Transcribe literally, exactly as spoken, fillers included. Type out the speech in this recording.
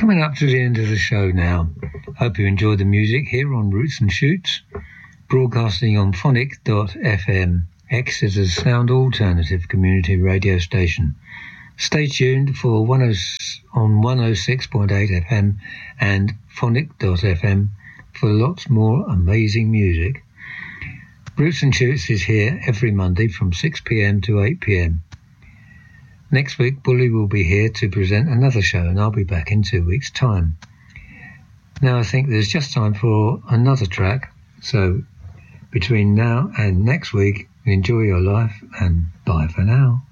Coming up to the end of the show now. Hope you enjoyed the music here on Roots and Shoots, broadcasting on phonic dot f m, Exeter's sound alternative community radio station. Stay tuned for ten on one oh six point eight F M and phonic dot f m for lots more amazing music. Roots and Shoots is here every Monday from six p m to eight p m. Next week, Bully will be here to present another show, and I'll be back in two weeks' time. Now I think there's just time for another track, so between now and next week, enjoy your life, and bye for now.